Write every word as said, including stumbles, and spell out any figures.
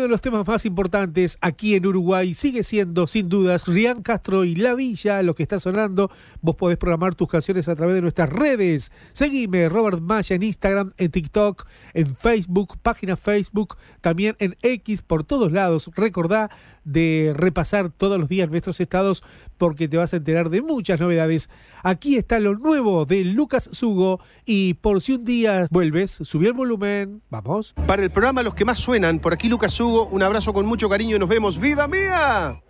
de los temas más importantes aquí en Uruguay sigue siendo, sin dudas, Rian Castro y La Villa, lo que está sonando. Vos podés programar tus canciones a través de nuestras redes. Seguime, Robert Maya, en Instagram, en TikTok, en Facebook, página Facebook, también en X, por todos lados. Recordá de repasar todos los días nuestros estados porque te vas a enterar de muchas novedades. Aquí está lo nuevo de Lucas Sugo y por si un día vuelves, subí el volumen. Vamos. Para el programa Los que más suenan, por aquí Lucas Hugo, un abrazo con mucho cariño y nos vemos. ¡Vida mía!